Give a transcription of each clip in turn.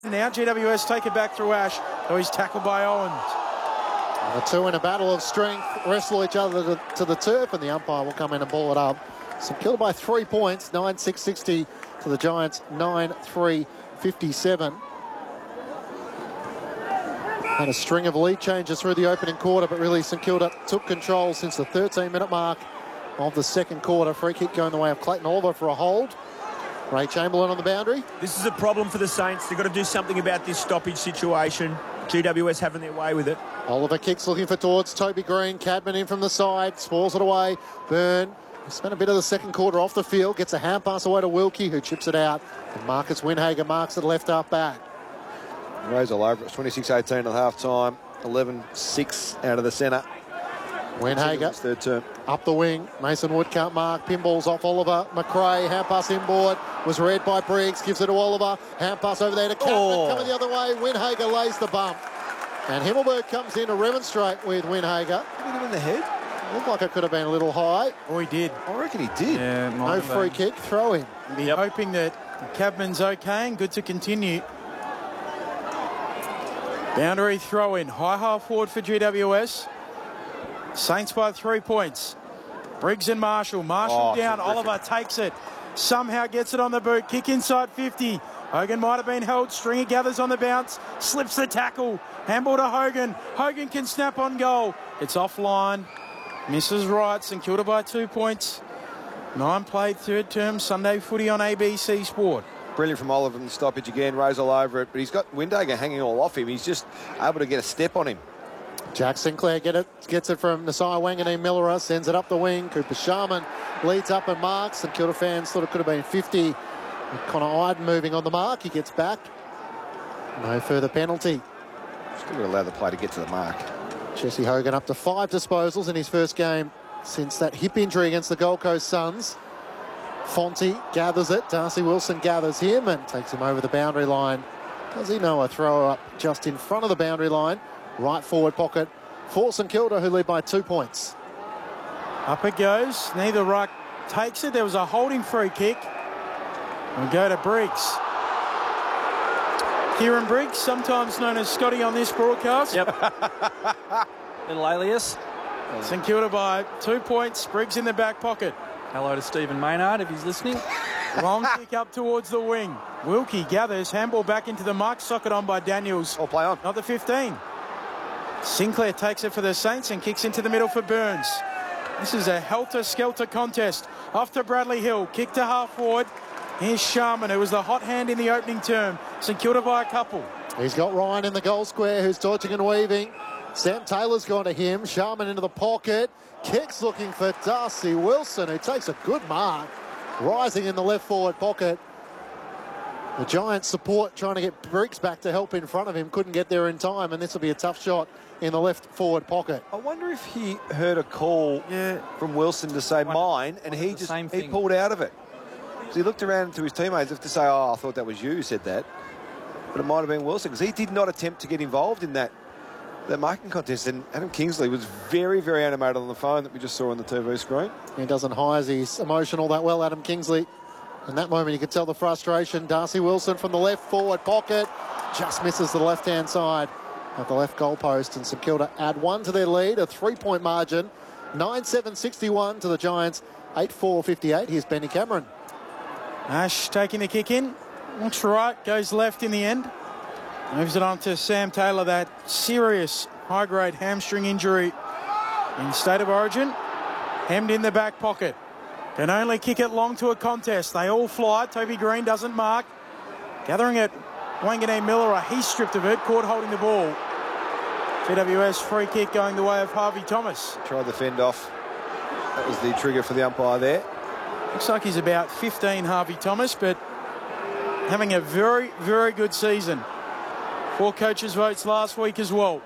Now GWS take it back through Ash. Oh, he's tackled by Owens. The two in a battle of strength wrestle each other to the turf, and the umpire will come in and ball it up. St Kilda by 3 points, 9-6-60 to the Giants, 9-3-57. Had a string of lead changes through the opening quarter, but really St Kilda took control since the 13-minute mark of the second quarter. Free kick going the way of Clayton Oliver for a hold. Ray Chamberlain on the boundary. This is a problem for the Saints. They've got to do something about this stoppage situation. GWS having their way with it. Oliver kicks looking for towards Toby Green. Cadman in from the side, spoils it away. Byrne spent a bit of the second quarter off the field, gets a hand pass away to Wilkie, who chips it out. And Marcus Winhager marks it left half back. Rose all over. It's 26-18 at half-time. 11-6 out of the centre. Winhager third term. up the wing. Mason Wood can't mark. Pinballs off Oliver. McRae, hand pass inboard. Was read by Briggs. Gives it to Oliver. Hand pass over there to Cadman. Coming the other way. Winhager lays the bump. And Himmelberg comes in to remonstrate with Winhager. Did he hit him in the head? Looked like it could have been a little high. Oh, he did. I reckon he did. Yeah, No free kick. Throw in. Be hoping that Cadman's okay and good to continue. Boundary throw in. High half forward for GWS. Saints by 3 points. Briggs and Marshall. Marshall down. Terrific. Oliver takes it. Somehow gets it on the boot. Kick inside 50. Hogan might have been held. Stringer gathers on the bounce. Slips the tackle. Handball to Hogan. Hogan can snap on goal. It's offline. Misses right. St Kilda by 2 points. 9 played third term. Sunday footy on ABC Sport. Brilliant from Oliver in the stoppage again. Rose all over it. But he's got Windager hanging all off him. He's just able to get a step on him. Jack Sinclair gets it from Nasai Wanganeen Millera, sends it up the wing. Cooper Sharman leads up and marks. And Kilda fans thought it could have been 50. With Connor Iden moving on the mark. He gets back. No further penalty. Still got to allow the play to get to the mark. Jesse Hogan up to 5 disposals in his first game since that hip injury against the Gold Coast Suns. Fonte gathers it. Darcy Wilson gathers him and takes him over the boundary line. Does he know a throw up just in front of the boundary line? Right forward pocket for St Kilda, who lead by 2 points. Up it goes. Neither ruck takes it. There was a holding free kick. We'll go to Briggs. Kieran Briggs, sometimes known as Scotty on this broadcast. Yep. Little alias. St Kilda by 2 points. Briggs in the back pocket. Hello to Stephen Maynard if he's listening. Long kick up towards the wing. Wilkie gathers. Handball back into the mark. Socket on by Daniels. Oh, play on. Not the 15. Sinclair takes it for the Saints and kicks into the middle for Burns. This is a helter-skelter contest. Off to Bradley Hill. Kick to half forward. Here's Sharman, who was the hot hand in the opening term. St Kilda by a couple. He's got Ryan in the goal square, who's dodging and weaving. Sam Taylor's gone to him. Sharman into the pocket. Kicks looking for Darcy Wilson, who takes a good mark. Rising in the left forward pocket. The Giants support trying to get Briggs back to help in front of him. Couldn't get there in time, and this will be a tough shot in the left forward pocket. I wonder if he heard a call from Wilson to say mine, and he pulled out of it. So he looked around to his teammates as if to say, oh, I thought that was you who said that. But it might have been Wilson, because he did not attempt to get involved in that marking contest. And Adam Kingsley was very, very animated on the phone that we just saw on the TV screen. He doesn't hide his emotion all that well, Adam Kingsley. In that moment, you could tell the frustration. Darcy Wilson from the left forward pocket just misses the left-hand side of the left goalpost, and St Kilda add 1 to their lead, a 3-point margin. 9-7-61 to the Giants, 8-4-58. Here's Benny Cameron. Ash taking the kick in. Looks right, goes left in the end. Moves it on to Sam Taylor, that serious high-grade hamstring injury in State of Origin. Hemmed in the back pocket. Can only kick it long to a contest. They all fly. Toby Green doesn't mark. Gathering it, Wanganeen Millera. He's stripped of it, caught holding the ball. GWS free kick going the way of Harvey Thomas. Tried the fend off. That was the trigger for the umpire there. Looks like he's about 15, Harvey Thomas, but having a very, very good season. 4 coaches' votes last week as well.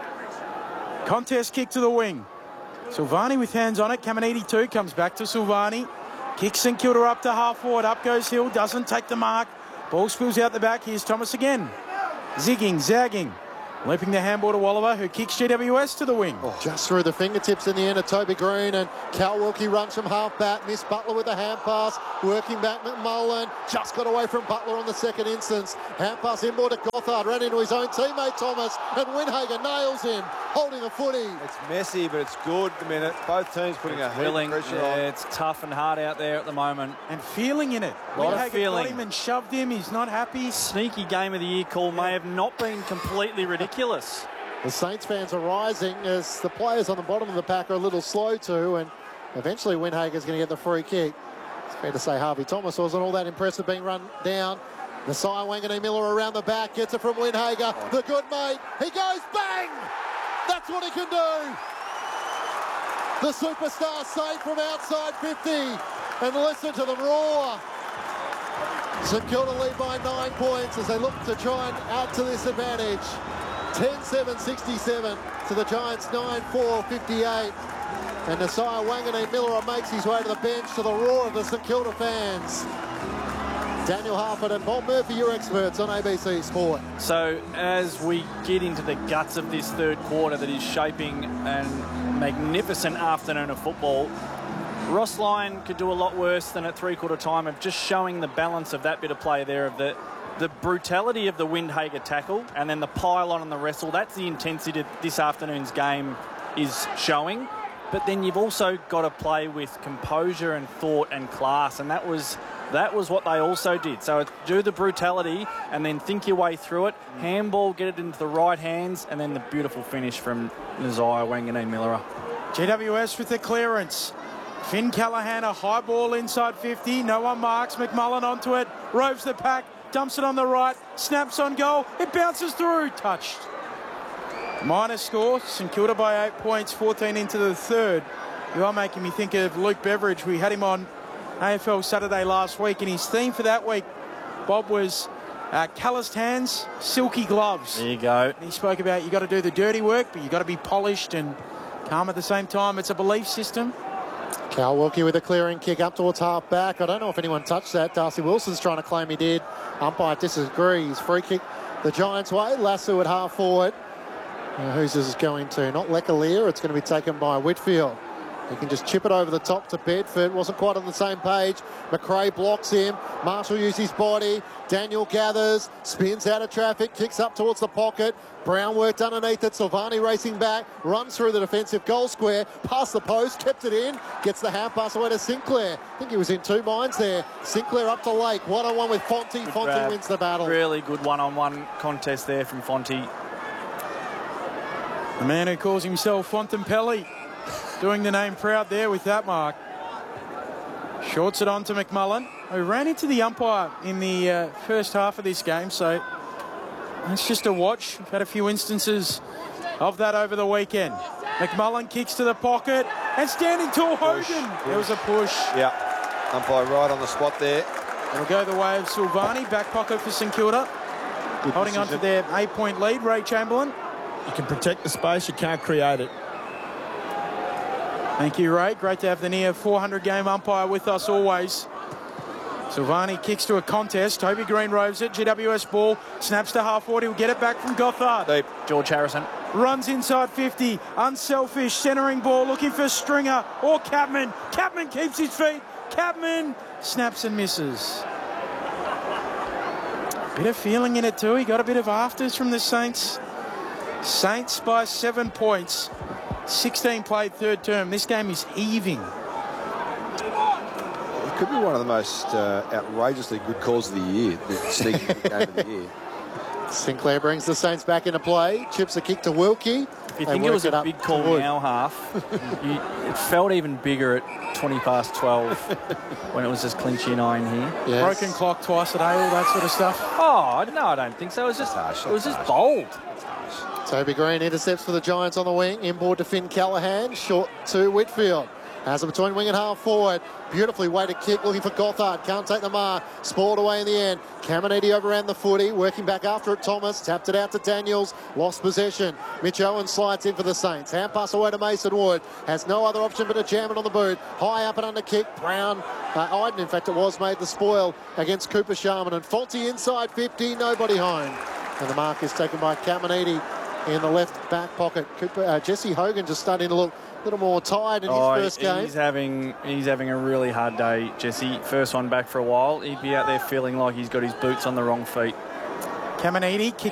Contest kick to the wing. Silvani with hands on it. Caminiti 2 comes back to Silvani. Kicks St Kilda up to half forward. Up goes Hill. Doesn't take the mark. Ball spills out the back. Here's Thomas again. Zigging, zagging. Leaping the handball to Oliver, who kicks GWS to the wing. Just through the fingertips in the end of Toby Green, and Cal Wilkie runs from half back. Miss Butler with a hand pass, working back McMullen. Just got away from Butler on the second instance. Hand pass inboard to Gothard, ran into his own teammate Thomas, and Windhager nails him, holding a footy. It's messy, but it's good. I mean, both teams putting a heap of pressure on. It's tough and hard out there at the moment. And feeling in it. A lot of Windhager feeling. got him and shoved him. He's not happy. Sneaky game of the year call may have not been completely ridiculous. The Saints fans are rising as the players on the bottom of the pack are a little slow too, and eventually Windhager's going to get the free kick. It's fair to say Harvey Thomas wasn't all that impressive being run down. Nasiah Wanganeen Miller around the back, gets it from Windhager. The good mate, he goes bang! That's what he can do! The superstar saved from outside 50, and listen to them roar. St Kilda lead by 9 points as they look to try and add to this advantage. 10-7-67 to the Giants 9-4-58. And Nasiah Wanganeen Miller makes his way to the bench to the roar of the St Kilda fans. Daniel Harford and Bob Murphy, your experts on ABC Sport. So as we get into the guts of this third quarter that is shaping a magnificent afternoon of football, Ross Lyon could do a lot worse than at three-quarter time of just showing the balance of that bit of play there, of the brutality of the Windhager tackle and then the pile-on and the wrestle. That's the intensity that this afternoon's game is showing. But then you've also got to play with composure and thought and class, and that was what they also did. So do the brutality and then think your way through it. Handball, get it into the right hands, and then the beautiful finish from Nasiah Wanganeen Miller. GWS with the clearance. Finn Callaghan, a high ball inside 50. No one marks. McMullen onto it. Roves the pack. Dumps it on the right. Snaps on goal. It bounces through. Touched. Minor score. St Kilda by 8 points. 14 into the third. You are making me think of Luke Beveridge. We had him on AFL Saturday last week, and his theme for that week, Bob, was calloused hands, silky gloves. There you go. And he spoke about you got to do the dirty work, but you got to be polished and calm at the same time. It's a belief system. Cal Wilkie with a clearing kick up towards half back. I don't know if anyone touched that. Darcy Wilson's trying to claim he did. Umpire disagrees. Free kick the Giants' way. Lasso at half forward. Who's this is going to? Not Lecalier. It's going to be taken by Whitfield. He can just chip it over the top to Bedford. Wasn't quite on the same page. McRae blocks him. Marshall uses his body. Daniel gathers. Spins out of traffic. Kicks up towards the pocket. Brown worked underneath it. Silvani racing back. Runs through the defensive goal square. Past the post. Kept it in. Gets the half pass away to Sinclair. I think he was in two minds there. Sinclair up to Lake. One-on-one with Fonte. Fonte wins the battle. Really good one-on-one contest there from Fonte. The man who calls himself Fontempelli. Doing the name proud there with that mark. Shorts it on to McMullen, who ran into the umpire in the first half of this game. So that's just a watch. We've had a few instances of that over the weekend. McMullen kicks to the pocket and standing tall Hogan. There was a push. Yeah, umpire right on the spot there. It'll go the way of Silvani. Back pocket for St Kilda. Holding on to their 8-point lead. Ray Chamberlain. You can protect the space, you can't create it. Thank you, Ray. Great to have the near 400-game umpire with us always. Silvani kicks to a contest. Toby Green roves it. GWS ball. Snaps to half forward. He'll get it back from Gothard. Deep. George Harrison. Runs inside 50. Unselfish. Centering ball. Looking for Stringer or Capman. Capman keeps his feet. Capman snaps and misses. Bit of feeling in it too. He got a bit of afters from the Saints. Saints by 7 points. 16 played third term. This game is heaving. It could be one of the most outrageously good calls of the year, the sneaky game of the year. Sinclair brings the Saints back into play. Chips a kick to Wilkie. If you think it was a big call now half, it felt even bigger at 20 past 12 when it was just clinchy 9 here. Yes. Broken clock twice a day, all that sort of stuff. Oh, no, I don't think so. It was just bold. Toby Green intercepts for the Giants on the wing. Inboard to Finn Callaghan. Short to Whitfield. Has it between wing and half forward. Beautifully weighted kick looking for Gothard. Can't take the mark. Spoiled away in the end. Caminiti overran the footy. Working back after it, Thomas. Tapped it out to Daniels. Lost possession. Mitch Owen slides in for the Saints. Hand pass away to Mason Wood. Has no other option but to jam it on the boot. High up and under kick. Brown, Iden in fact it was, made the spoil against Cooper Sharman. And Fonte inside 50. Nobody home. And the mark is taken by Caminiti. in the left back pocket. Jesse Hogan just starting to look a little more tired in his first game. He's having a really hard day, Jesse. First one back for a while. He'd be out there feeling like he's got his boots on the wrong feet. Caminiti kicks